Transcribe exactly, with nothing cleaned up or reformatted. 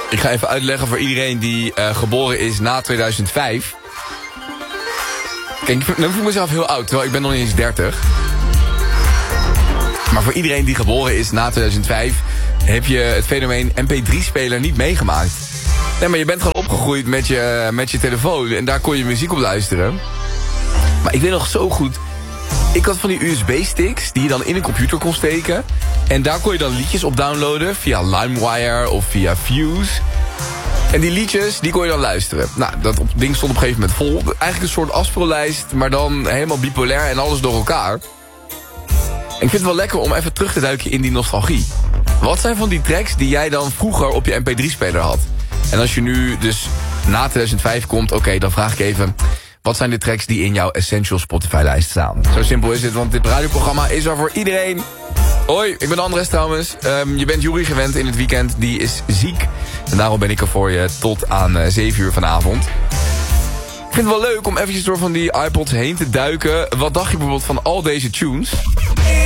Ik ga even uitleggen voor iedereen die uh, geboren is na tweeduizend vijf. Kijk, nu voel ik mezelf heel oud, terwijl ik ben nog niet eens dertig. Maar voor iedereen die geboren is na tweeduizend vijf... heb je het fenomeen M P drie speler niet meegemaakt. Nee, maar je bent gewoon opgegroeid met je, met je telefoon... en daar kon je muziek op luisteren. Maar ik weet nog zo goed... ik had van die U S B-sticks die je dan in een computer kon steken... en daar kon je dan liedjes op downloaden... via LimeWire of via Fuse... En die liedjes, die kon je dan luisteren. Nou, dat ding stond op een gegeven moment vol. Eigenlijk een soort afspeellijst, maar dan helemaal bipolair en alles door elkaar. En ik vind het wel lekker om even terug te duiken in die nostalgie. Wat zijn van die tracks die jij dan vroeger op je M P drie speler had? En als je nu dus na tweeduizend vijf komt, oké, okay, dan vraag ik even... wat zijn de tracks die in jouw Essential Spotify-lijst staan? Zo simpel is het, want dit radioprogramma is er voor iedereen. Hoi, ik ben Andres trouwens. Um, je bent Juri gewend in het weekend, die is ziek. En daarom ben ik er voor je tot aan uh, zeven uur vanavond. Ik vind het wel leuk om eventjes door van die iPods heen te duiken. Wat dacht je bijvoorbeeld van al deze tunes?